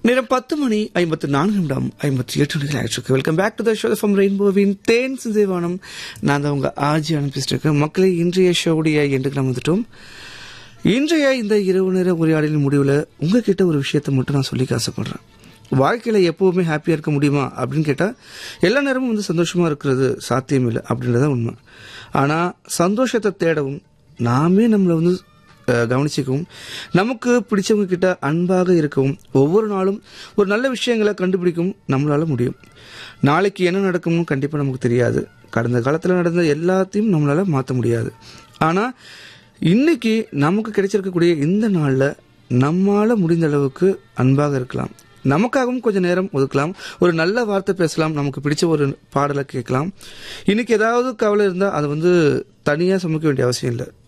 நேரம் 10 மணி 54 நிமிடம் 58 நிமிடங்கள் ஆயிடுச்சு. Welcome back to the show from ரெயின்போவின் தேன் சிந்தேவானம். நான் தான் உங்க ஆர்ஜி அனுப்பிச்சிட்டு இருக்கேன். மக்களே, இன்றைய ஷோவுடைய எண்டுக்கு நம்ம வந்துட்டோம். இன்றைய இந்த இரவு நேர உரையாடலின் முடிவில் உங்ககிட்ட ஒரு விஷயத்தை மட்டும் நான் சொல்லி ஆசைப்படுறேன். வாழ்க்கையில் எப்போவுமே ஹாப்பியாக இருக்க முடியுமா அப்படின்னு கேட்டால், எல்லா நேரமும் வந்து சந்தோஷமாக இருக்கிறது சாத்தியம் இல்லை அப்படின்றத உண்மை. ஆனால் சந்தோஷத்தை தேடவும், நாமே நம்மளை வந்து கவனிச்சிக்கவும், நமக்கு பிடிச்சவங்க கிட்ட அன்பாக இருக்கவும், ஒவ்வொரு நாளும் ஒரு நல்ல விஷயங்களை கண்டுபிடிக்கவும் நம்மளால முடியும். நாளைக்கு என்ன நடக்கும்னு கண்டிப்பாக நமக்கு தெரியாது. கடந்த காலத்தில் நடந்த எல்லாத்தையும் நம்மளால மாற்ற முடியாது. ஆனால் இன்னைக்கு நமக்கு கிடைச்சிருக்கக்கூடிய இந்த நாளில் நம்மால முடிந்த அளவுக்கு அன்பாக இருக்கலாம். நமக்காகவும் கொஞ்சம் நேரம் ஒதுக்கலாம். ஒரு நல்ல வார்த்தை பேசலாம். நமக்கு பிடிச்ச ஒரு பாடலை கேட்கலாம். இன்னைக்கு ஏதாவது கவலை இருந்தால் அதை வந்து தனியாக சுமக்க வேண்டிய அவசியம் இல்லை.